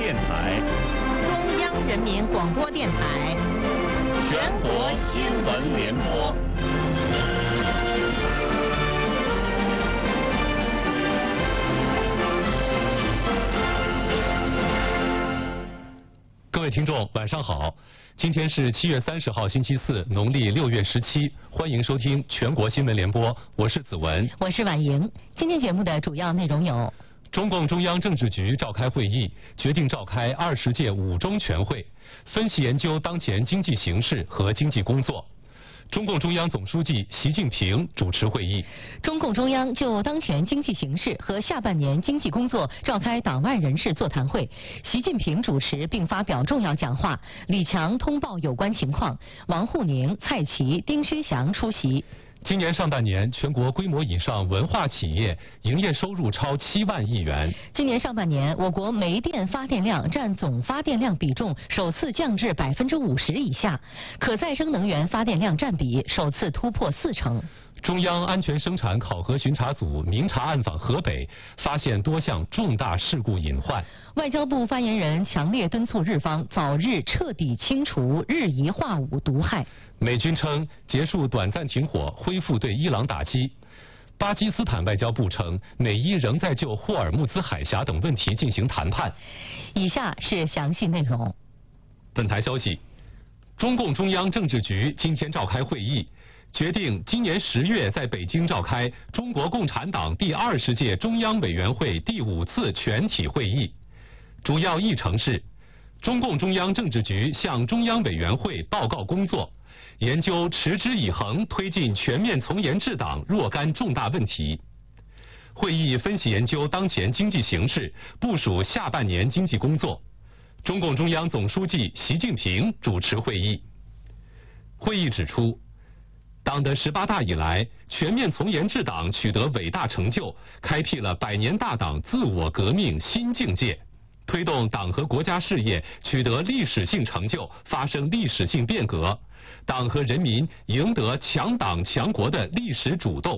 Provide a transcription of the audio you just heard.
电台、 中央人民广播电台、 全国新闻联播。 各位听众，晚上好！今天是7月30号，星期四，农历6月17，欢迎收听全国新闻联播，我是子文， 我是婉莹。今天节目的主要内容有： 中共中央政治局召开会议，决定召开20届5中全会，分析研究当前经济形势和经济工作。中共中央总书记习近平主持会议。 中共中央就当前经济形势和下半年经济工作召开党外人士座谈会，习近平主持并发表重要讲话，李强通报有关情况，王沪宁、蔡奇、丁薛祥出席。 今年上半年，全国规模以上文化企业营业收入超7万亿元。 今年上半年，我国煤电发电量占总发电量比重首次降至50%以下，可再生能源发电量占比首次突破40%。 中央安全生产考核巡查组明察暗访河北，发现多项重大事故隐患。 外交部发言人强烈敦促日方早日彻底清除日夷化武毒害。 美军称结束短暂停火，恢复对伊朗打击。巴基斯坦外交部称，美伊仍在就霍尔木兹海峡等问题进行谈判。 以下是详细内容。 本台消息，中共中央政治局今天召开会议，决定今年10月在北京召开中国共产党第20届中央委员会第5次全体会议。主要议程是：中共中央政治局向中央委员会报告工作，研究持之以恒推进全面从严治党若干重大问题。会议分析研究当前经济形势，部署下半年经济工作。中共中央总书记习近平主持会议。会议指出，党的18大以来，全面从严治党取得伟大成就，开辟了100年大党自我革命新境界，推动党和国家事业取得历史性成就，发生历史性变革，党和人民赢得强党强国的历史主动。